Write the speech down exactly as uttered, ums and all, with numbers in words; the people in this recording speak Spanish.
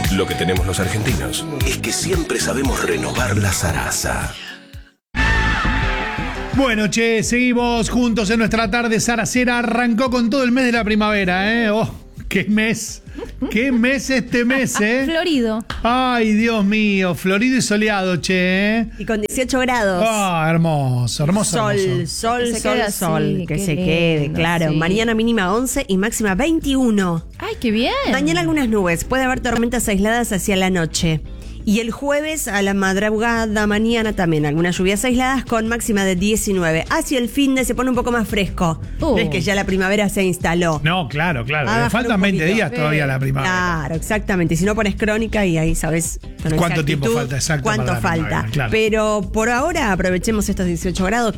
Lo que tenemos los argentinos es que siempre sabemos renovar la zaraza. Bueno, che, seguimos juntos en nuestra tarde zaracera. Arrancó con todo el mes de la primavera, ¿eh? ¡Oh, qué mes! ¡Qué mes este mes, eh! Florido. Ay, Dios mío, florido y soleado, che, ¿eh? Y con dieciocho grados. Ah, hermoso, hermoso, Sol, hermoso. sol, Que se sol, quede así, sol. Que qué se lindo, quede, claro. sí. Mañana mínima once y máxima veintiuno. Ay, qué bien. Mañana algunas nubes. Puede haber tormentas aisladas hacia la noche. Y el jueves a la madrugada mañana también algunas lluvias aisladas con máxima de diecinueve. Hacia el fin de se pone un poco más fresco. Uh. No es que ya la primavera se instaló. No, claro, claro. Va a Le bajar faltan un veinte poquito. días todavía a la primavera. Claro, exactamente. Si no pones crónica y ahí sabes con ¿Cuánto tiempo exactitud falta exacto cuánto para la falta. primavera? Claro. Pero por ahora aprovechemos estos dieciocho grados.